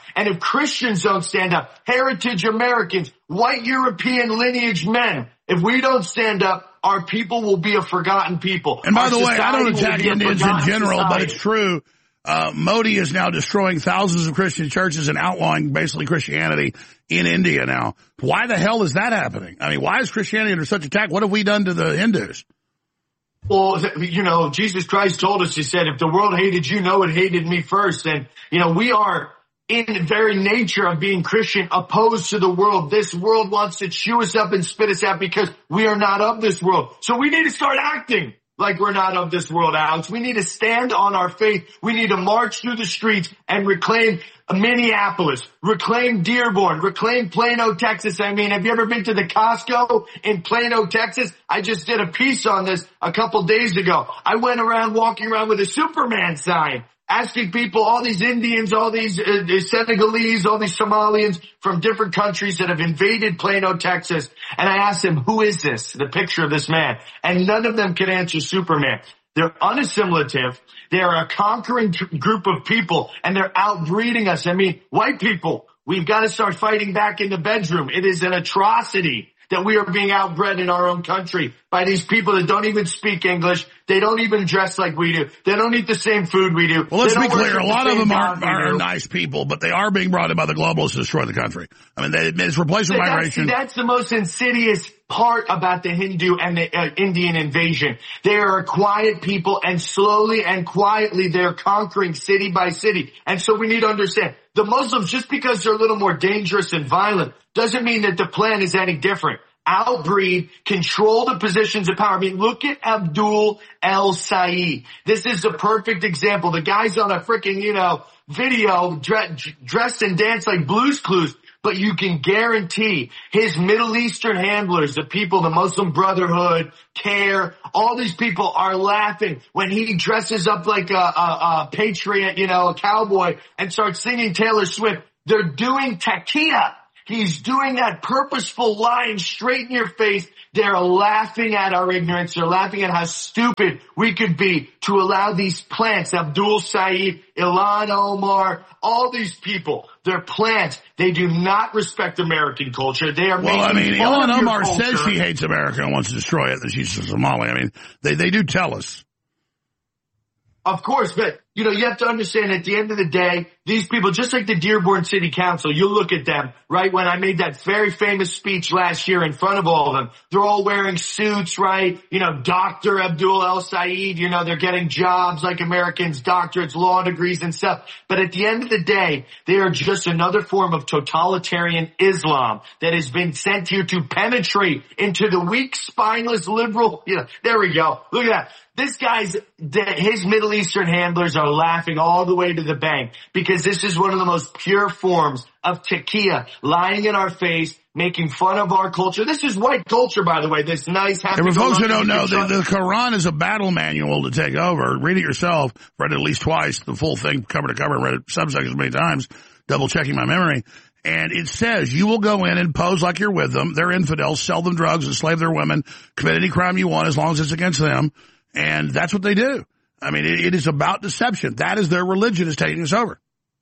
And if Christians don't stand up, heritage Americans, white European lineage men, if we don't stand up, our people will be a forgotten people. And by the way, I don't attack Indians in general, but it's true. Modi is now destroying thousands of Christian churches and outlawing basically Christianity in India now. Why the hell is that happening? I mean, why is Christianity under such attack? What have we done to the Hindus? Well, you know, Jesus Christ told us, he said, if the world hated you, know it hated me first. And, you know, we are in the very nature of being Christian opposed to the world. This world wants to chew us up and spit us out because we are not of this world. So we need to start acting like we're not of this world, Alex. We need to stand on our faith. We need to march through the streets and reclaim Minneapolis, reclaim Dearborn, reclaim Plano, Texas. I mean, have you ever been to the Costco in Plano, Texas? I just did a piece on this a couple days ago. I went around walking around with a Superman sign, asking people, all these Indians, all these Senegalese, all these Somalians from different countries that have invaded Plano, Texas. And I asked them, who is this? The picture of this man. And none of them could answer Superman. They're unassimilative. They are a conquering group of people, and they're outbreeding us. I mean, white people, we've got to start fighting back in the bedroom. It is an atrocity that we are being outbred in our own country by these people that don't even speak English. They don't even dress like we do. They don't eat the same food we do. Well, let's be clear. A lot of them are nice people, but they are being brought in by the globalists to destroy the country. I mean, it's replacement migration. That's the most insidious part about the Hindu and the Indian invasion. They are a quiet people, and slowly and quietly they're conquering city by city. And so we need to understand, the Muslims, just because they're a little more dangerous and violent, doesn't mean that the plan is any different. Outbreed, control the positions of power. I mean, look at Abdul El-Sayed. This is a perfect example. The guy's on a freaking, video dressed and danced like Blue's Clues. But you can guarantee his Middle Eastern handlers, the people, the Muslim Brotherhood, CARE, all these people are laughing when he dresses up like a patriot, a cowboy, and starts singing Taylor Swift. They're doing taqiyya. He's doing that purposeful line straight in your face. They're laughing at our ignorance. They're laughing at how stupid we could be to allow these plants, Abdul Saeed, Ilhan Omar, all these people, they're plants. They do not respect American culture. They are Ilhan Omar says she hates America and wants to destroy it, that she's a Somali. I mean, they do tell us. Of course, but, you have to understand at the end of the day, these people, just like the Dearborn City Council, you look at them, right? When I made that very famous speech last year in front of all of them, they're all wearing suits, right? Dr. Abdul El-Sayed, they're getting jobs like Americans, doctorates, law degrees and stuff. But at the end of the day, they are just another form of totalitarian Islam that has been sent here to penetrate into the weak, spineless, liberal, there we go. Look at that. His Middle Eastern handlers are laughing all the way to the bank because this is one of the most pure forms of taqiyya, lying in our face, making fun of our culture. This is white culture, by the way, this nice, happy. For folks who don't know, the Quran is a battle manual to take over. Read it yourself. Read it at least twice, the full thing, cover to cover. Read it subsections many times, double checking my memory. And it says you will go in and pose like you're with them. They're infidels, sell them drugs, enslave their women, commit any crime you want as long as it's against them. And that's what they do. I mean, it is about deception. That is their religion is taking us over.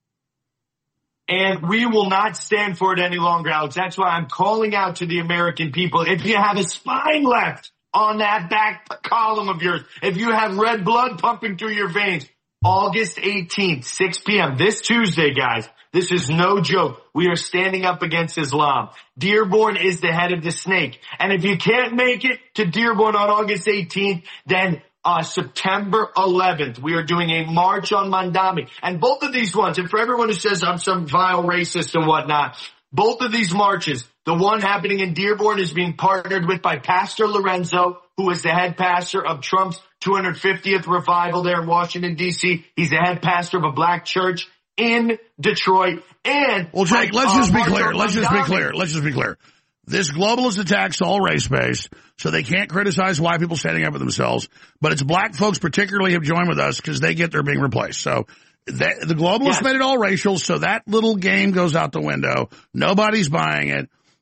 And we will not stand for it any longer, Alex. That's why I'm calling out to the American people. If you have a spine left on that back column of yours, if you have red blood pumping through your veins, August 18th, 6 p.m., this Tuesday, guys, this is no joke. We are standing up against Islam. Dearborn is the head of the snake. And if you can't make it to Dearborn on August 18th, then September 11th, we are doing a march on Mandami. And both of these ones, and for everyone who says I'm some vile racist and whatnot, both of these marches, the one happening in Dearborn is being partnered with by Pastor Lorenzo, who is the head pastor of Trump's 250th revival there in Washington, D.C. He's the head pastor of a black church in Detroit. And well, Jake, let's just be clear. This globalist attack's all race-based, so they can't criticize white people standing up for themselves. But it's black folks particularly have joined with us because they're being replaced. So the globalists made it all racial, so that little game goes out the window. Nobody's buying it.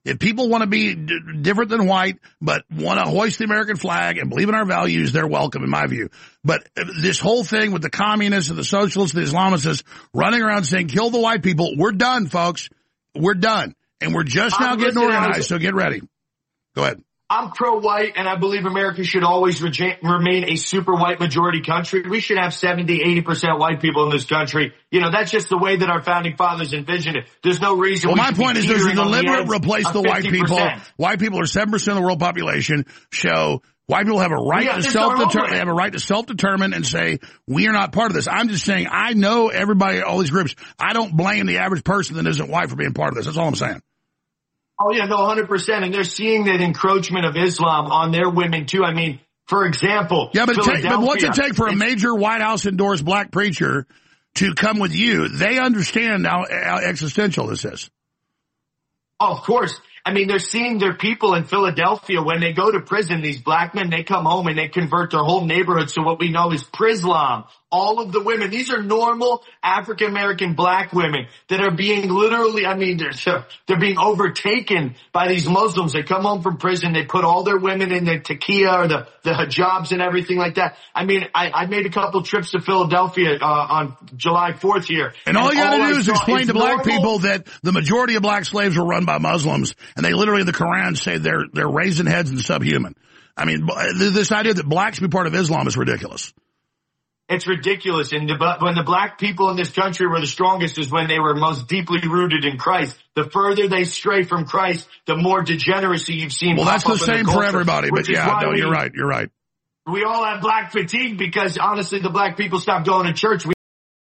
If people want to be different than white, but want to hoist the American flag and believe in our values, they're welcome in my view. But this whole thing with the communists and the socialists and the Islamists running around saying, kill the white people, we're done, folks. We're done. And we're just now getting organized, so get ready. Go ahead. I'm pro-white, and I believe America should always remain a super white majority country. We should have 70, 80% white people in this country. You know, that's just the way that our founding fathers envisioned it. There's no reason. Well, my point is there's a deliberate replace the white people. White people are 7% of the world population. Show white people have a right to self-determine. They have a right to self-determine and say, we are not part of this. I'm just saying, I know everybody, all these groups. I don't blame the average person that isn't white for being part of this. That's all I'm saying. Oh, yeah, no, 100%. And they're seeing that encroachment of Islam on their women, too. I mean, for example, yeah, but what's it take for a major White House endorsed black preacher to come with you? They understand how existential this is. Oh, of course. I mean, they're seeing their people in Philadelphia when they go to prison, these black men, they come home and they convert their whole neighborhoods to what we know as Prislam. All of the women, these are normal African-American black women that are being literally, I mean, they're being overtaken by these Muslims. They come home from prison, they put all their women in the taqiyya or the hijabs and everything like that. I mean, I made a couple trips to Philadelphia on July 4th here. And all you gotta do is explain to black people that the majority of black slaves were run by Muslims, and they literally in the Quran say they're raising heads and subhuman. I mean, this idea that blacks be part of Islam is ridiculous. It's ridiculous. And when the black people in this country were the strongest is when they were most deeply rooted in Christ. The further they stray from Christ, the more degeneracy you've seen. Well, that's the same for everybody. But yeah, no, you're right. You're right. We all have black fatigue because honestly, the black people stopped going to church.